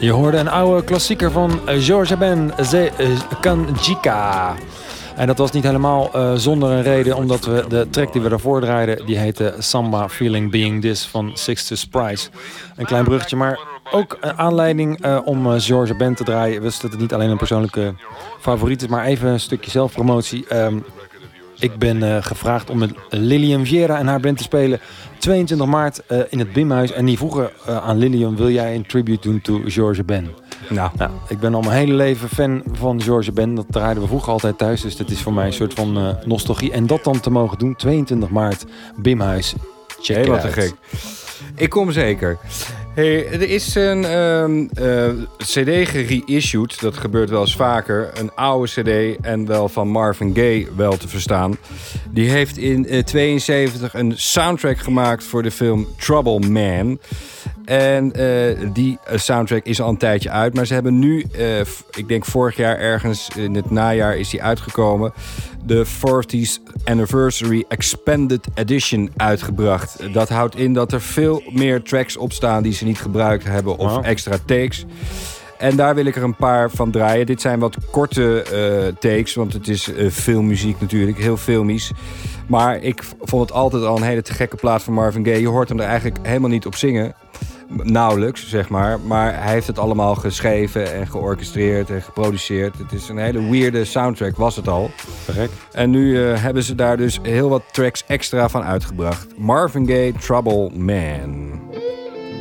Je hoorde een oude klassieker van George Ben, Ze Kanjika. En dat was niet helemaal zonder een reden, omdat we de track die we daarvoor draaiden, die heette Samba Feeling Being This van Sixtus Price. Een klein bruggetje, maar ook een aanleiding om George Ben te draaien. Wist dat het niet alleen een persoonlijke favoriet is, maar even een stukje zelfpromotie. Ik ben gevraagd om met Lilian Vieira en haar band te spelen 22 maart in het Bimhuis. En die vroegen aan Lilian, wil jij een tribute doen to George Ben? Nou, ik ben al mijn hele leven fan van George Ben. Dat draaiden we vroeger altijd thuis. Dus dat is voor mij een soort van nostalgie. En dat dan te mogen doen, 22 maart, Bimhuis. Check het uit. Wat te gek. Ik kom zeker. Hey, er is een cd gereissued. Dat gebeurt wel eens vaker. Een oude cd en wel van Marvin Gaye wel te verstaan. Die heeft in 72 een soundtrack gemaakt voor de film Trouble Man. En die soundtrack is al een tijdje uit. Maar ze hebben nu, ik denk vorig jaar ergens in het najaar is die uitgekomen, de 40th Anniversary Expanded Edition uitgebracht. Dat houdt in dat er veel meer tracks op staan die ze niet gebruikt hebben of extra takes. En daar wil ik er een paar van draaien. Dit zijn wat korte takes, want het is filmmuziek natuurlijk, heel filmisch. Maar ik vond het altijd al een hele te gekke plaat van Marvin Gaye. Je hoort hem er eigenlijk helemaal niet op zingen. Nauwelijks, zeg maar. Maar hij heeft het allemaal geschreven en georchestreerd en geproduceerd. Het is een hele weirde soundtrack, was het al. Correct. En nu hebben ze daar dus heel wat tracks extra van uitgebracht. Marvin Gaye, Trouble Man.